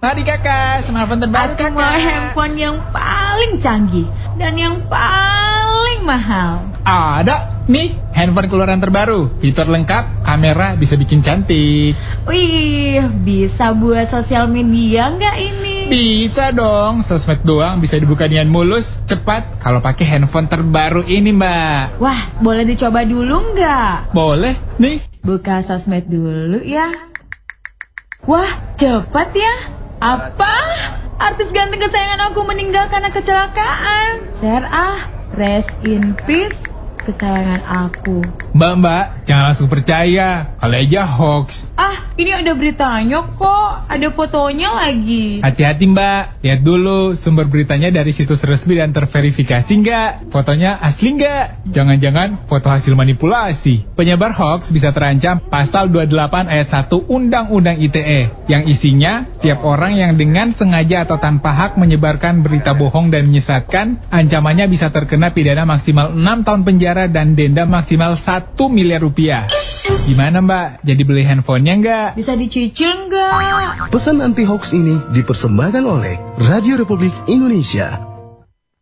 Mari kakak, smartphone terbaru Aku mau handphone yang paling canggih dan yang paling mahal. Ada nih, handphone keluaran terbaru. Fitur lengkap, kamera bisa bikin cantik. Wih, bisa buat sosial media nggak ini? Bisa dong, sosmed doang bisa dibuka dengan mulus, cepat kalau pakai handphone terbaru ini, Mbak. Wah, boleh dicoba dulu nggak? Boleh, nih. Buka sosmed dulu ya. Wah, cepat ya. Apa? Artis ganteng kesayangan aku meninggal karena kecelakaan. Share rest in peace kesayangan aku. Mbak, jangan langsung percaya. Kalau aja hoax. Ini ada beritanya kok. Ada fotonya lagi. Hati-hati Mbak, lihat dulu sumber beritanya dari situs resmi dan terverifikasi nggak? Fotonya asli nggak? Jangan-jangan foto hasil manipulasi. Penyebar hoax bisa terancam pasal 28 ayat 1 Undang-Undang ITE, yang isinya setiap orang yang dengan sengaja atau tanpa hak menyebarkan berita bohong dan menyesatkan, ancamannya bisa terkena pidana maksimal 6 tahun penjara dan denda maksimal 1 miliar rupiah. Gimana Mbak? Jadi beli handphonenya nggak? Bisa dicicil nggak? Pesan anti hoax ini dipersembahkan oleh Radio Republik Indonesia.